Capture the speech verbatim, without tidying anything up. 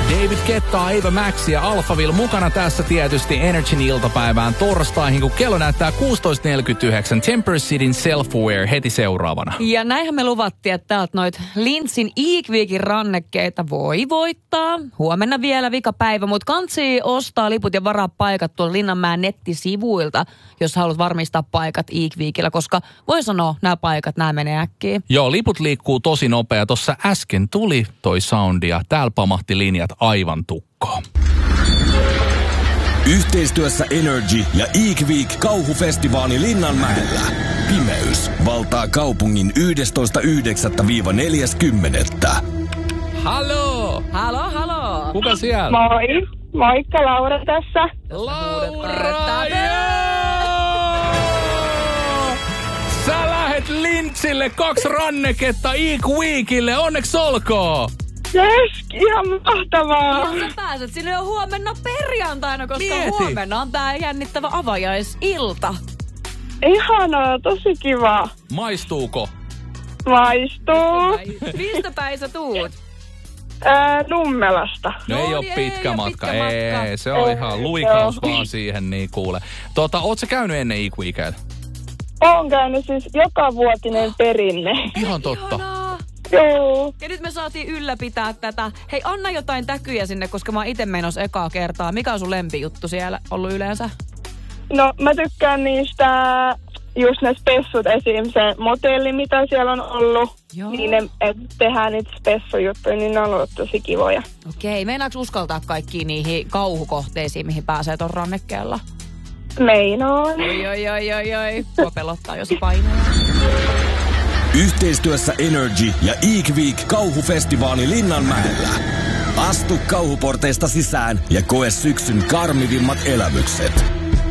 David Guetta, Ava Max ja Alphaville mukana tässä tietysti Energyn iltapäivään torstaihin, kun kello näyttää kuusitoista neljäkymmentäyhdeksän. Temper Cityn Self-Aware heti seuraavana. Ja näinhän me luvattiin, että täältä noit Lintzin Eek-Weekin rannekkeita voi voittaa. Huomenna vielä vikapäivä, mutta kansi ostaa liput ja varaa paikat tuolla Linnanmäen nettisivuilta, jos haluat varmistaa paikat Eek-Weekillä, koska voi sanoa, nämä paikat, nämä menee äkkiä. Joo, liput liikkuu tosi nopea. Tuossa äsken tuli toi soundi ja täällä pamahti linjat aivan tukkoon. Yhteistyössä Energy ja Eek-Week kauhufestivaali Linnanmäellä. Pimeys valtaa kaupungin yhdestoista yhdeksättä neljäskymmenettä. Haloo! Halo, halo! Kuka siellä? Moi. Moikka, Laura tässä. Laura! Sä lähet Lintzille kaksi ranneketta Eek-Weekille. Onneksi olkoon! Yes, ihan mahtavaa. Ja sä pääset sinne jo huomenna perjantaina, koska Mieti. huomenna on tää jännittävä avajaisilta. Ihanaa, tosi kiva. Maistuuko? Maistuu. Mistä päin sä tuut? Ää, Nummelasta. No, No ei oo niin, pitkä ei oo matka. pitkä Ei, matka. se on Ei, ihan luikaus joo. vaan siihen, niin kuule. Tota, oot sä käynyt ennen Eek-Weekillä? Oon käynyt siis jokavuotinen perinne. Ihan totta. Ihanaa. Joo. Ja nyt me saatiin ylläpitää tätä. Hei, anna jotain täkyjä sinne, koska mä oon ite menos ekaa kertaa. Mikä on sun lempijuttu siellä ollut yleensä? No, mä tykkään niistä, just ne spessut esim. Se motelli, mitä siellä on ollut. Joo. Niin ne, että tehdään niitä spessujuttuja, niin ne on ollut tosi kivoja. Okei, meinaaks uskaltaa kaikkiin niihin kauhukohteisiin, mihin pääsee ton rannekkeella? Meinaan. Oi, oi, oi, oi, oi. Mua pelottaa, jos painaa. Yhteistyössä Energy ja Eek-Week kauhufestivaali Linnanmäellä. Astu kauhuporteista sisään ja koe syksyn karmivimmat elämykset.